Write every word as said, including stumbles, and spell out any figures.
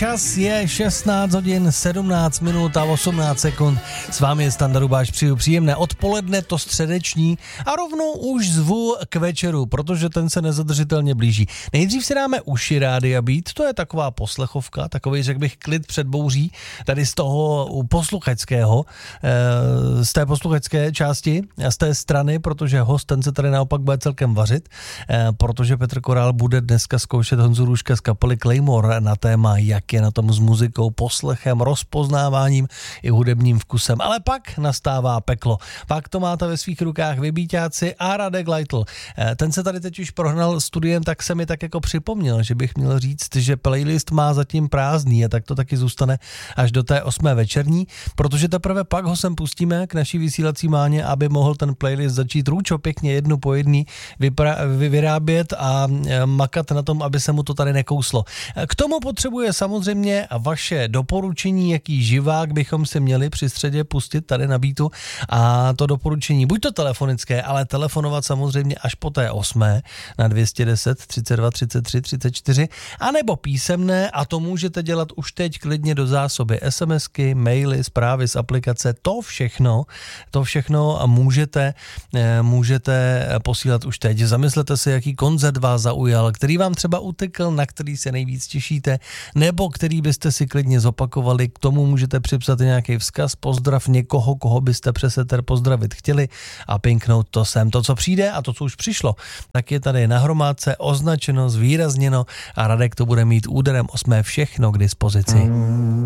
čas je šestnáct hodin sedmnáct minut a osmnáct sekund. S vámi je Standa Rubáš, přeju příjemné odpoledne, to středeční a rovnou už zvu k večeru, protože ten se nezadržitelně blíží. Nejdřív si dáme uši Rádia Beat, to je taková poslechovka, takový, řekl bych, klid před bouří, tady z toho posluchačského, z té posluchačské části a z té strany, protože host, ten se tady naopak bude celkem vařit, protože Petr Korál bude dneska zkoušet Honzu Růžka z kapely Claymore na téma, jak je na tom s muzikou, poslechem, rozpoznáváním i hudebním vkusem. Ale pak nastává peklo. Pak to máte ve svých rukách vybíťáci a Radek Leitl. Ten se tady teď už prohnal studiem, tak se mi tak jako připomněl, že bych měl říct, že playlist má zatím prázdný a tak to taky zůstane až do té osmé večerní, protože teprve pak ho sem pustíme k naší vysílací máně, aby mohl ten playlist začít růčo pěkně jednu po jedný vypra- vyrábět a makat na tom, aby se mu to tady nekouslo. K tomu potřebuje samozřejmě vaše doporučení, jaký živák bychom si měli při středě pustit tady na Beatu, a to doporučení buď to telefonické, ale telefonovat samozřejmě až po té osmé na dvě stě deset třicet dva třicet tři třicet čtyři, anebo písemné, a to můžete dělat už teď klidně do zásoby SMSky, maily, zprávy z aplikace, to všechno, to všechno můžete, můžete posílat už teď. Zamyslete si, jaký koncert vás zaujal, který vám třeba utekl, na který se nejvíc těšíte, nebo který byste si klidně zopakovali. K tomu můžete připsat nějaký vzkaz, pozdrav někoho, koho byste přes éter pozdravit chtěli a pinknout to sem. To, co přijde a to, co už přišlo, tak je tady na hromádce označeno, zvýrazněno a Radek to bude mít úderem osmé všechno k dispozici.